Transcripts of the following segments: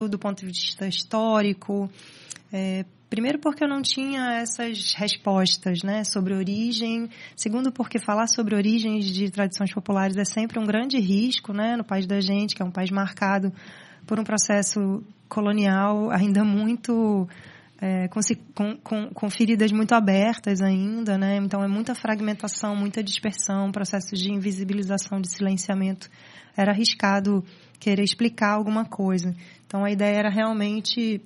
do ponto de vista histórico. Primeiro porque eu não tinha essas respostas, né, sobre origem. Segundo porque falar sobre origens de tradições populares é sempre um grande risco, né, no país da gente, que é um país marcado por um processo colonial ainda muito... com feridas muito abertas ainda, né? Então é muita fragmentação, muita dispersão, processos de invisibilização, de silenciamento. Era arriscado querer explicar alguma coisa. Então a ideia era realmente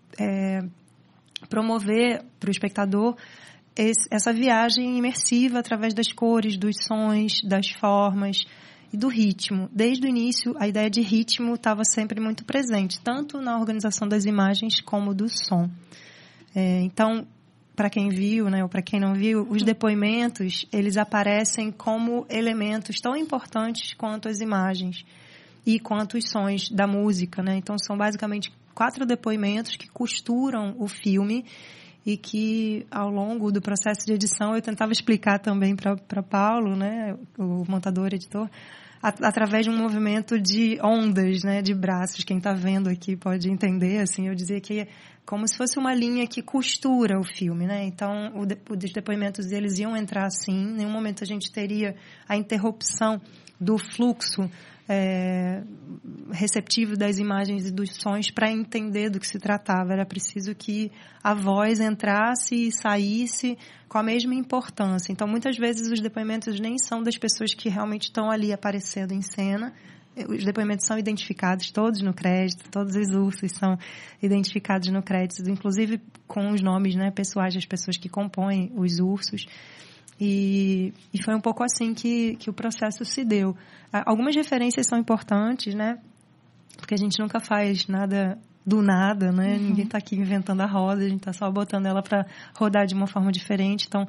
promover para o espectador essa viagem imersiva através das cores, dos sons, das formas e do ritmo. Desde o início, a ideia de ritmo estava sempre muito presente, tanto na organização das imagens como do som. Então, para quem viu, né, ou para quem não viu, os depoimentos, eles aparecem como elementos tão importantes quanto as imagens e quanto os sons da música, né? Então, são basicamente 4 depoimentos que costuram o filme e que, ao longo do processo de edição, eu tentava explicar também para Paulo, né, o montador, editor, através de um movimento de ondas, né, de braços. Quem está vendo aqui pode entender, assim, eu dizia que é como se fosse uma linha que costura o filme, né? Então, os depoimentos deles iam entrar assim, em nenhum momento a gente teria a interrupção do fluxo receptivo das imagens e dos sons para entender do que se tratava. Era preciso que a voz entrasse e saísse com a mesma importância. Então, muitas vezes, os depoimentos nem são das pessoas que realmente estão ali aparecendo em cena. Os depoimentos são identificados todos no crédito, todos os ursos são identificados no crédito, inclusive com os nomes, né, pessoais das pessoas que compõem os ursos. E foi um pouco assim que o processo se deu. Algumas referências são importantes, né? Porque a gente nunca faz nada do nada, né? Uhum. Ninguém está aqui inventando a roda, a gente está só botando ela para rodar de uma forma diferente. Então,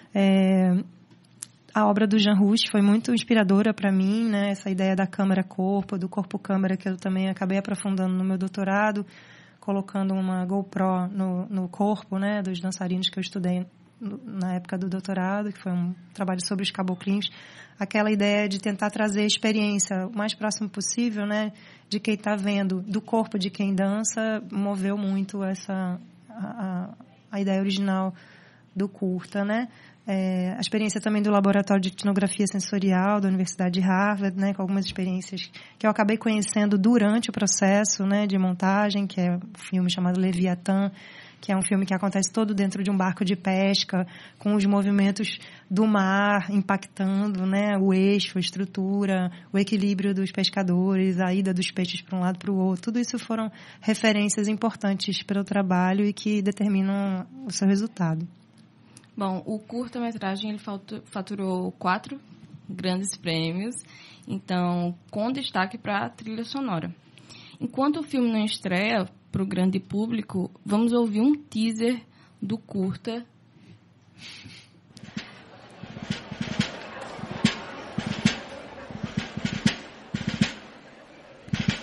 a obra do Jean Rouch foi muito inspiradora para mim, né? Essa ideia da câmera-corpo, do corpo-câmera, que eu também acabei aprofundando no meu doutorado, colocando uma GoPro no corpo, né, dos dançarinos que eu estudei na época do doutorado, que foi um trabalho sobre os caboclinhos. Aquela ideia de tentar trazer a experiência o mais próximo possível, né, de quem está vendo, do corpo de quem dança, moveu muito a ideia original do curta, né? A experiência também do laboratório de etnografia sensorial da Universidade de Harvard, né, com algumas experiências que eu acabei conhecendo durante o processo, né, de montagem, que é um filme chamado Leviatã, que é um filme que acontece todo dentro de um barco de pesca, com os movimentos do mar impactando, né, o eixo, a estrutura, o equilíbrio dos pescadores, a ida dos peixes para um lado para o outro. Tudo isso foram referências importantes para o trabalho e que determinam o seu resultado. Bom, o curta-metragem ele faturou 4 grandes prêmios, então, com destaque para a trilha sonora. Enquanto o filme não estreia para o grande público, vamos ouvir um teaser do curta